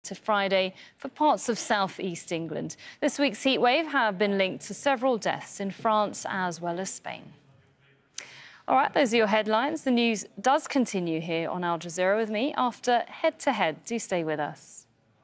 to Friday for parts of southeast England. This week's heatwave have been linked to several deaths in France as well as Spain. All right, those are your headlines. The news does continue here on Al Jazeera with me after Head to Head. Do stay with us.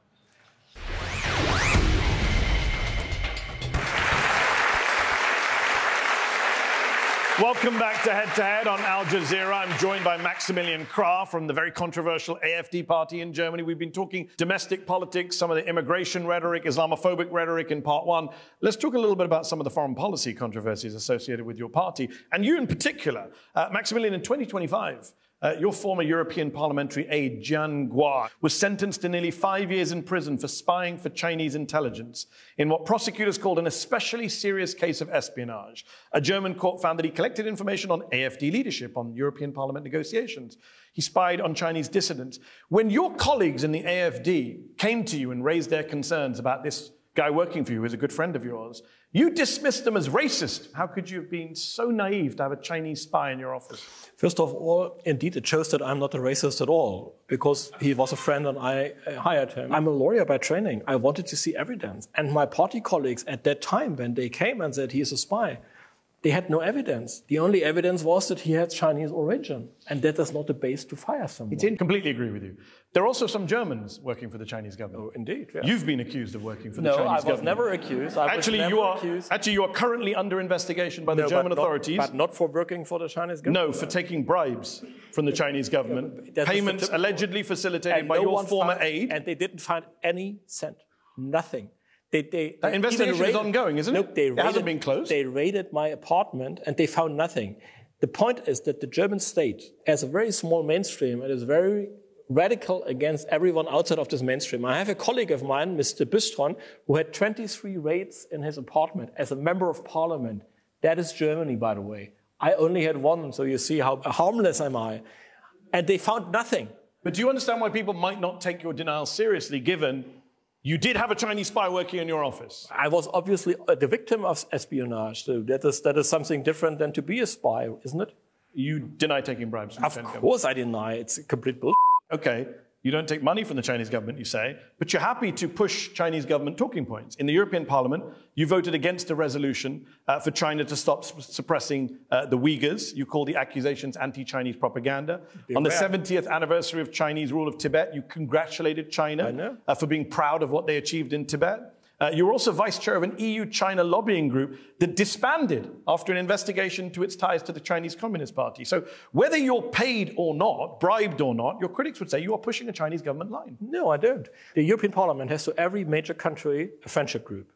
Welcome back to Head on Al Jazeera. I'm joined by Maximilian Krah from the very controversial AfD party in Germany. We've been talking domestic politics, some of the immigration rhetoric, Islamophobic rhetoric in part one. Let's talk a little bit about some of the foreign policy controversies associated with your party, and you in particular. Maximilian, in 2025, your former European parliamentary aide, Jian Guo, was sentenced to nearly 5 years in prison for spying for Chinese intelligence in what prosecutors called an especially serious case of espionage. A German court found that he collected information on AfD leadership, on European Parliament negotiations. He spied on Chinese dissidents. When your colleagues in the AfD came to you and raised their concerns about this guy working for you, who's a good friend of yours, you dismissed them as racist. How could you have been so naive to have a Chinese spy in your office? First of all, indeed, it shows that I'm not a racist at all, because he was a friend and I hired him. I'm a lawyer by training. I wanted to see evidence. And my party colleagues at that time, when they came and said he is a spy, they had no evidence. The only evidence was that he had Chinese origin. And that is not a base to fire someone. I completely agree with you. There are also some Germans working for the Chinese government. Oh, indeed. Yeah. You've been accused of working for the Chinese government. No, I was never accused. Actually, you are currently under investigation by the German authorities. But not for working for the Chinese government. No, for taking bribes from the Chinese government. Payments allegedly facilitated by your former aide. And they didn't find any cent. Nothing. That investigation is ongoing, isn't it? It hasn't been closed. They raided my apartment and they found nothing. The point is that the German state has a very small mainstream and is very radical against everyone outside of this mainstream. I have a colleague of mine, Mr. Bistron, who had 23 raids in his apartment as a member of parliament. That is Germany, by the way. I only had one, so you see how harmless am I. And they found nothing. But do you understand why people might not take your denial seriously, given you did have a Chinese spy working in your office? I was obviously the victim of espionage. So that is something different than to be a spy, isn't it? You deny taking bribes from the Chinese government? Of course I deny. It's complete bullshit. Okay, you don't take money from the Chinese government, you say, but you're happy to push Chinese government talking points. In the European Parliament, you voted against a resolution for China to stop suppressing the Uyghurs. You call the accusations anti-Chinese propaganda. On the 70th anniversary of Chinese rule of Tibet, you congratulated China for being proud of what they achieved in Tibet. You were also vice chair of an EU-China lobbying group that disbanded after an investigation to its ties to the Chinese Communist Party. So whether you're paid or not, bribed or not, your critics would say you are pushing a Chinese government line. No, I don't. The European Parliament has to every major country a friendship group,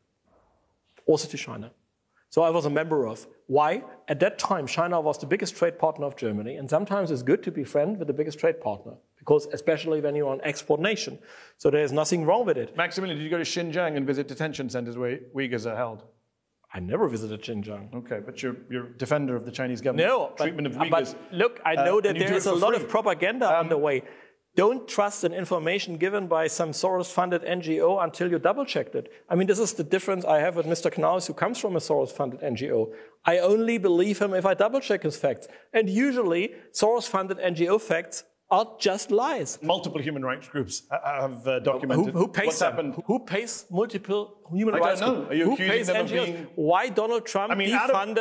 also to China. So I was a member of. Why? At that time, China was the biggest trade partner of Germany, and sometimes it's good to be friend with the biggest trade partner, because especially when you're an export nation. So there's nothing wrong with it. Maximilian, did you go to Xinjiang and visit detention centers where Uyghurs are held? I never visited Xinjiang. Okay, but you're a defender of the Chinese government treatment of Uyghurs. But look, I know that there is a lot of propaganda on the way. Don't trust an information given by some Soros-funded NGO until you double-checked it. I mean, this is the difference I have with Mr. Knaus, who comes from a Soros-funded NGO. I only believe him if I double-check his facts. And usually, Soros-funded NGO facts are just lies. Multiple human rights groups have documented who pays what's them? happened. Who pays multiple human rights groups? I don't know. Are you accusing them of being... Why Donald Trump defunded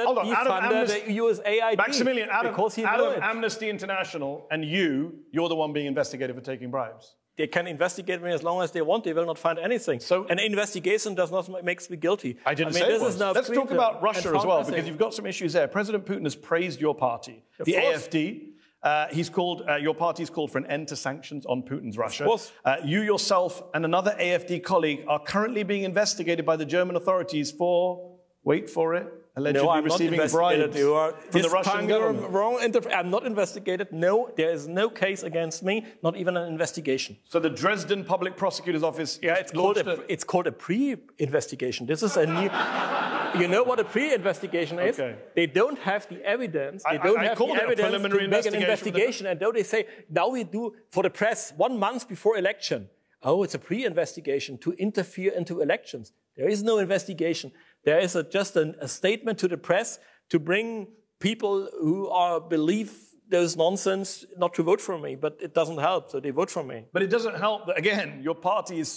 the USAID? Maximilian, out of it. Amnesty International and you're the one being investigated for taking bribes. They can investigate me as long as they want. They will not find anything. So an investigation does not make me guilty. I didn't say it was. Let's talk about Russia as well, because you've got some issues there. President Putin has praised your party, the AfD. Your party's called for an end to sanctions on Putin's Russia. Of course. You yourself and another AfD colleague are currently being investigated by the German authorities for, wait for it, allegedly receiving bribes from the Russian government. Wrong. I'm not investigated. No, there is no case against me, not even an investigation. So the Dresden Public Prosecutor's Office... Yeah, it's called a pre-investigation. This is a new... You know what a pre-investigation is? Okay. They don't have the evidence. They don't have the evidence to make an investigation. And though they say, now we do for the press 1 month before election. Oh, it's a pre-investigation to interfere into elections. There is no investigation. There is just a statement to the press to bring people who believe there's nonsense not to vote for me. But it doesn't help, so they vote for me. But it doesn't help that, again, your party is